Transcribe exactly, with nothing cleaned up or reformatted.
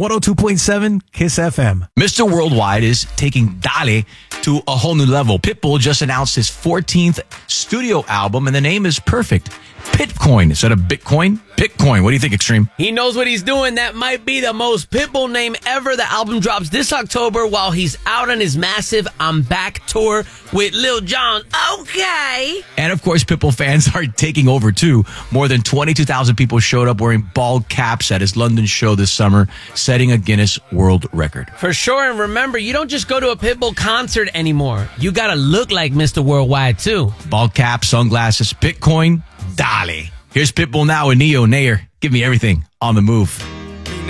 one oh two point seven Kiss F M. Mister Worldwide is taking Dale to a whole new level. Pitbull just announced his fourteenth studio album, and the name is perfect. Pitcoin instead of Bitcoin. Pitcoin. What do you think, Extreme? He knows what he's doing. That might be the most Pitbull name ever. The album drops this October while he's out on his massive I'm Back tour with Lil Jon. Okay. And of course, Pitbull fans are taking over too. More than twenty-two thousand people showed up wearing bald caps at his London show this summer, setting a Guinness World Record. For sure. And remember, you don't just go to a Pitbull concert anymore. You got to look like Mister Worldwide too. Bald cap, sunglasses, Bitcoin, Dale. Here's Pitbull now with Neo Nair. Give me everything on the move.